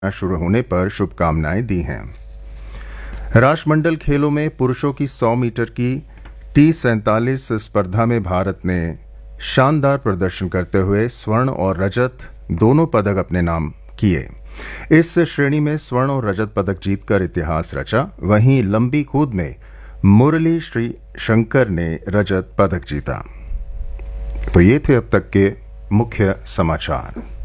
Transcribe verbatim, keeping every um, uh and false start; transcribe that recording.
शुरू होने पर शुभकामनाएं दी हैं। राष्ट्रमंडल खेलों में पुरुषों की सौ मीटर की टी सैंतालीस स्पर्धा में भारत ने शानदार प्रदर्शन करते हुए स्वर्ण और रजत दोनों पदक अपने नाम किए। इस श्रेणी में स्वर्ण और रजत पदक जीतकर इतिहास रचा। वहीं लंबी कूद में मुरली श्री शंकर ने रजत पदक जीता। तो ये थे अब तक के मुख्य समाचार।